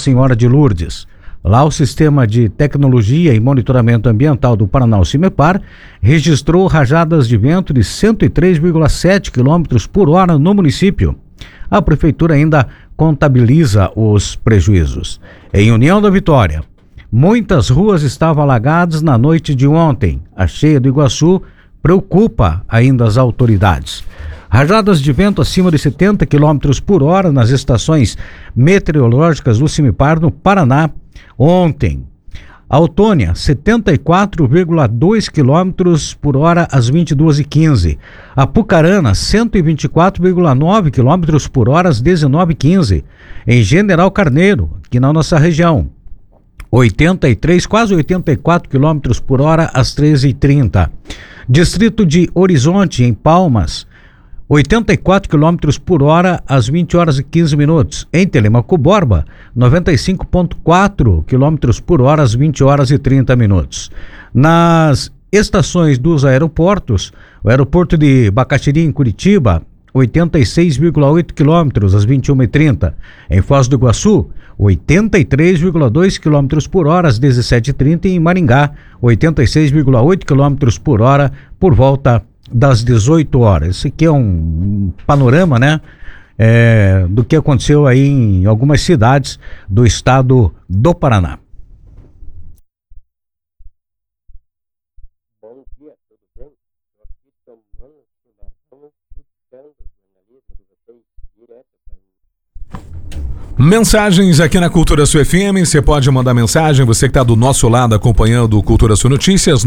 Senhora de Lourdes. Lá, o Sistema de Tecnologia e Monitoramento Ambiental do Paraná, o CIMEPAR, registrou rajadas de vento de 103,7 km por hora no município. A Prefeitura ainda contabiliza os prejuízos. Em União da Vitória, muitas ruas estavam alagadas na noite de ontem. A cheia do Iguaçu preocupa ainda as autoridades. Rajadas de vento acima de 70 km por hora nas estações meteorológicas do CIMEPAR no Paraná ontem. Autônia, 74,2 km por hora às 22h15. Apucarana, 124,9 km por hora às 19h15. Em General Carneiro, aqui na nossa região, 83, quase 84 km por hora às 13h30. Distrito de Horizonte, em Palmas, 84 km por hora às 20h15. Em Telemaco Borba, 95,4 km por hora às 20h30. Nas estações dos aeroportos, o aeroporto de Bacaxiri, em Curitiba, 86,8 km às 21h30. Em Foz do Iguaçu, 83,2 km por hora às 17h30. E em Maringá, 86,8 km por hora por volta das 18 horas. Esse aqui é um panorama, né? Do que aconteceu aí em algumas cidades do estado do Paraná. Bom dia, tudo bem? Estou aqui tomando chimarrão, escutando o jornalismo de vocês direto para mim. Mensagens aqui na Cultura Sul FM, você pode mandar mensagem, você que está do nosso lado acompanhando o Cultura Sul Notícias,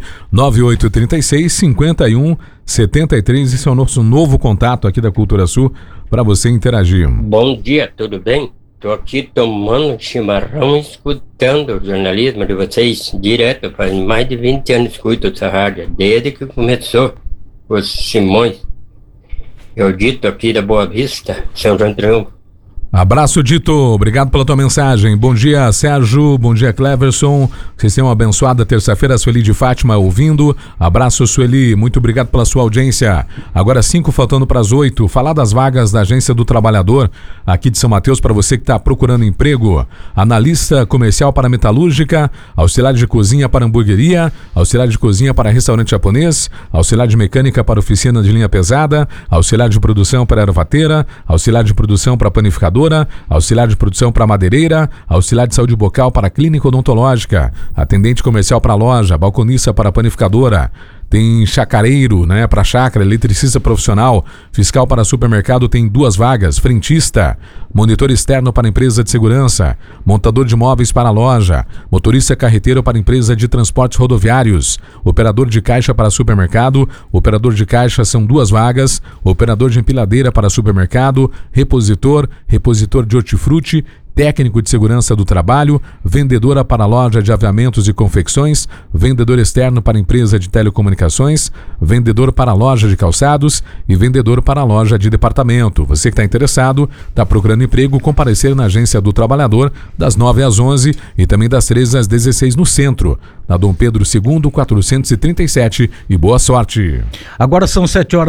99836-5173, esse é o nosso novo contato aqui da Cultura Sul para você interagir. Bom dia, tudo bem? Estou aqui tomando chimarrão, escutando o jornalismo de vocês direto, faz mais de 20 anos que escuto essa rádio, desde que começou os Simões. Eu dito aqui da Boa Vista, São João do Triunfo. Abraço, Dito, obrigado pela tua mensagem. Bom dia, Sérgio, bom dia, Cleverson, vocês tenham uma abençoada terça-feira. Sueli de Fátima ouvindo, abraço, Sueli, muito obrigado pela sua audiência. Agora 5 faltando para as 8, falar das vagas da Agência do Trabalhador aqui de São Mateus para você que está procurando emprego. Analista comercial para metalúrgica, auxiliar de cozinha para hamburgueria, auxiliar de cozinha para restaurante japonês, auxiliar de mecânica para oficina de linha pesada, auxiliar de produção para ervateira, auxiliar de produção para panificador, auxiliar de produção para madeireira, auxiliar de saúde bucal para clínica odontológica, atendente comercial para loja, balconista para panificadora. Tem chacareiro, né, para chácara, eletricista profissional, fiscal para supermercado, tem 2 vagas, frentista, monitor externo para empresa de segurança, montador de móveis para loja, motorista carreteiro para empresa de transportes rodoviários, operador de caixa para supermercado, operador de caixa são 2 vagas, operador de empilhadeira para supermercado, repositor de hortifruti, técnico de segurança do trabalho, vendedora para loja de aviamentos e confecções, vendedor externo para empresa de telecomunicações, vendedor para loja de calçados e vendedor para loja de departamento. Você que está interessado, está procurando emprego, comparecer na Agência do Trabalhador das 9 às 11 e também das 13 às 16 no centro, na Dom Pedro II, 437, e boa sorte. Agora são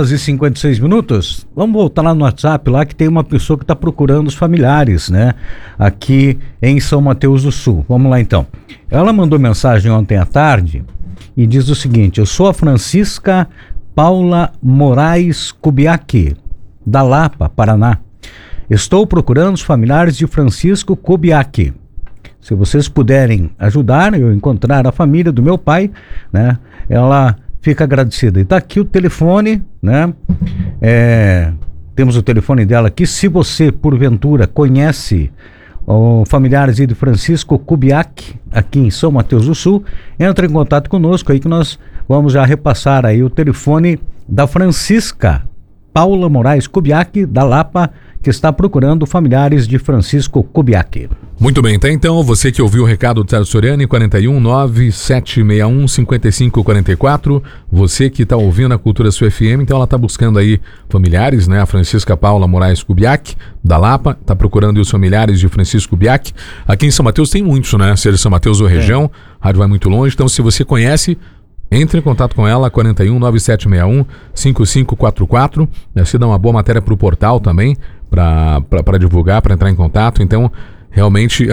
7h56. Vamos voltar lá no WhatsApp, lá que tem uma pessoa que está procurando os familiares, né? Aqui em São Mateus do Sul. Vamos lá então. Ela mandou mensagem ontem à tarde e diz o seguinte: eu sou a Francisca Paula Moraes Kubiak, da Lapa, Paraná. Estou procurando os familiares de Francisco Kubiak. Se vocês puderem ajudar eu encontrar a família do meu pai, né? Ela fica agradecida. E está aqui o telefone, né? Temos o telefone dela aqui. Se você, porventura, conhece familiares de Francisco Kubiak, aqui em São Mateus do Sul, entre em contato conosco aí que nós vamos já repassar aí o telefone da Francisca Paula Moraes Kubiak, da Lapa, que está procurando familiares de Francisco Kubiak. Muito bem, tá então, você que ouviu o recado do Sérgio Soriani, 41-9761-5544, você que está ouvindo a Cultura Sul FM, então ela está buscando aí familiares, né, a Francisca Paula Moraes Kubiak, da Lapa, está procurando os familiares de Francisco Kubiak. Aqui em São Mateus tem muitos, né, seja São Mateus ou região, a rádio vai muito longe, então se você conhece, entre em contato com ela, 41-9761-5544, você dá uma boa matéria para o portal também, para divulgar, para entrar em contato. Então, realmente